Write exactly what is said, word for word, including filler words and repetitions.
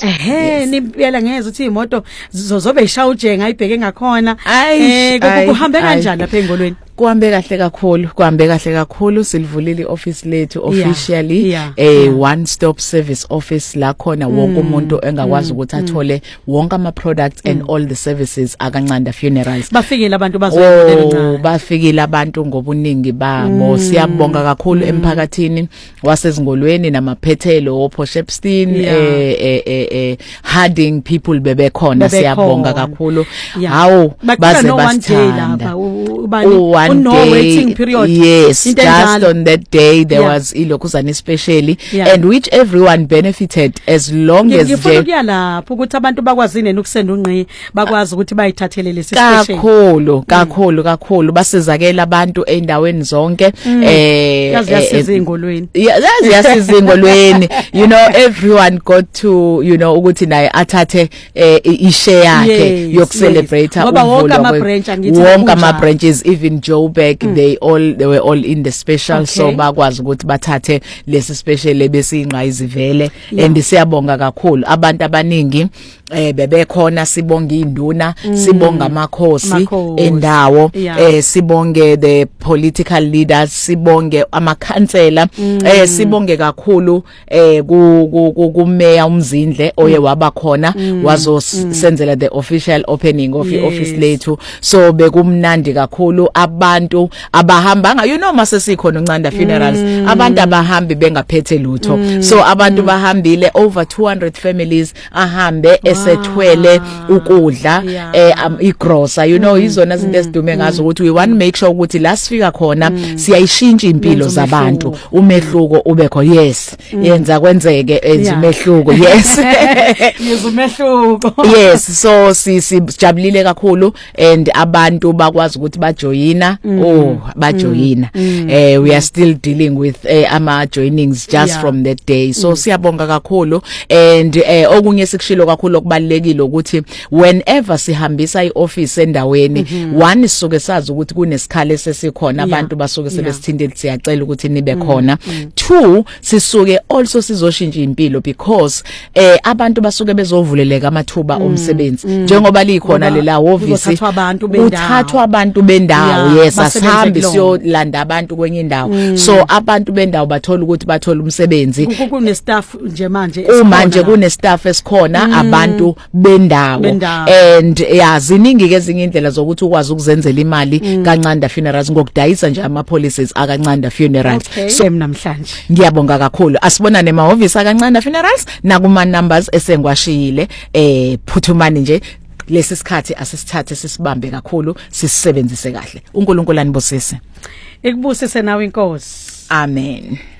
ehe niphela ngeze uthi imoto zozobe ishaya ujenga ayibheke ngakhona eh kuhambe kanjani lapha engolweni kuhambe kahle kakhulu kuhambe kahle kakhulu silivulile ioffice lethu officially yeah, a yeah. yeah. one stop service office la khona wonke umuntu mm, engakwazi mm, ukuthi athole mm. wonke ama products mm. and all the services akancanda funerals bafikile abantu bazoyelela oh, bafikile abantu ngobuningi babo mm. siyabonga kakhulu mm. emphakathini wasezingolweni namaphethelo oPoshepstein yeah. eh eh eh, eh Harding people bebe khona siyabonga kakhulu yeah. hawo baze no basithanda ubani no waiting period yes just on that day there yeah. was ilokhuzana especially yeah. and which everyone benefited as long as ngifuna ukuyalapha ukuthi abantu bakwazine nokusenda unqi bakwazi ukuthi bayithathele lesi special kakhulu kakhulu kakhulu basizakela abantu endaweni zonke eh yazi yasiza ingolweni yazi yasiza ingolweni you know everyone got to you know ukuthi naye athathe ishare yakhe yokucelebrate ngoba wonke ama branch angithi wonke ama branches even Joburg mm. they all they were all in the special okay. so bakwazi ukuthi bathathe lesi special ebesingqa izivele yeah. and siyabonga kakhulu abantu abaningi eh bebekhona sibonga induna mm. sibonga amakhosi endawo yeah. eh sibonge the political leaders sibonge amakhansela mm. eh sibonge kakhulu eh ku ku mayor uMzindle oye waba khona mm. wazosenzela mm. the official opening of yes. office lethu so bekumnandi kakhulu abantu abahambanga you know masesikhona uncanda funerals mm. abantu abahambi bengaphethe lutho mm. so abantu mm. bahambile over two hundred families ahambe wow. esethwele ukudla yeah. eh um, igrosa you know mm. izona izinto esidume ngazo ukuthi we want to make sure ukuthi la sifika khona mm. siyayishintsha impilo zabantu umehluko ubekho yes mm. yenza kwenzeke enza umehluko yes yenza umehluko yes so sijabulile kakhulu and abantu bakwazi ukuthi bajoyina mm. oh bajoyina mm. eh we are still dealing with eh, ama joinings just yeah. from that day so mm. siyabonga kakhulu and eh okunye sikushilo kakhulu okubalekile ukuthi whenever sihambisa ioffice endaweni mm-hmm. one sisuke sazi ukuthi kunesikhale sesikhona yeah. abantu basuke sebesithindile yeah. siyacela ukuthi nibe khona mm. mm. two sisuke also sizoshintsha impilo because eh abantu basuke bezovuleleka amathuba omsebenzi njengoba likhona lela office uthathwa abantu bendawo yes asihambi siyolanda abantu kwenye indawo mm. so abantu bendawo bathola ukuthi bathola umsebenzi kune staff nje manje manje kune staff esikhona mm. abantu bendawo and yeah ziningi ke ezinye indlela zokuthi ukwazi ukuzenzela imali mm. kancanda funerals ngokudayisa nje ama policies akancanda funerals okay. so namhlanje ngiyabonga kakhulu asibonane ema office akancanda funerals nakuma numbers esengwashiyile eh phuthumani nje lesi sikhathi asisithathe sisibambe kakhulu sisebenzise kahle uNkulunkulu anibusise ekubusise nawe inkosi amen.